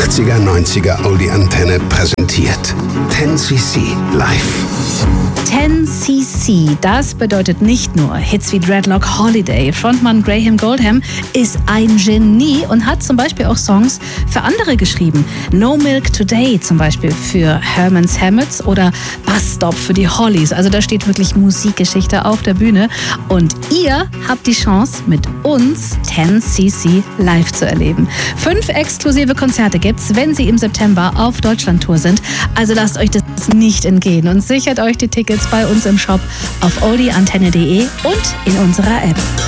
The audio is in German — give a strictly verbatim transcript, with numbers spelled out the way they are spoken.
achtziger, neunziger Oldie Antenne präsentiert. zehn C C live. zehn C C, das bedeutet nicht nur Hits wie Dreadlock Holiday. Frontmann Graham Goldham ist ein Genie und hat zum Beispiel auch Songs für andere geschrieben. No Milk Today zum Beispiel für Herman's Hermits oder Bus Stop für die Hollies. Also da steht wirklich Musikgeschichte auf der Bühne. Und ihr habt die Chance, mit uns zehn C C live zu erleben. Fünf exklusive Konzerte gibt's, wenn sie im September auf Deutschlandtour sind. Also lasst euch das nicht entgehen und sichert euch die Tickets bei uns im Shop auf oldieantenne punkt de und in unserer App.